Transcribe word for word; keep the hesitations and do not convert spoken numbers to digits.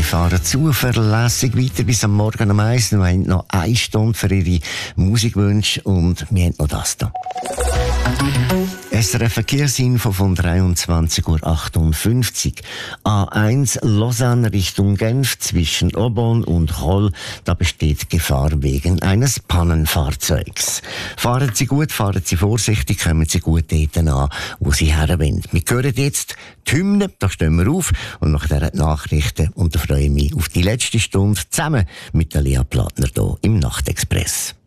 fahren zuverlässig weiter bis am Morgen um eins. Wir haben noch eine Stunde für Ihre Musikwünsche und wir haben noch das hier. S R F Verkehrsinfo von dreiundzwanzig Uhr achtundfünfzig. A eins Lausanne Richtung Genf zwischen Aubonne und Rolle. Da besteht Gefahr wegen eines Pannenfahrzeugs. Fahren Sie gut, fahren Sie vorsichtig, kommen Sie gut dort an, wo Sie her wollen. Wir hören jetzt die Hymne, da stehen wir auf und nach dieser Nachrichten und da freue ich mich auf die letzte Stunde zusammen mit der Lea Plattner hier im Nachtexpress.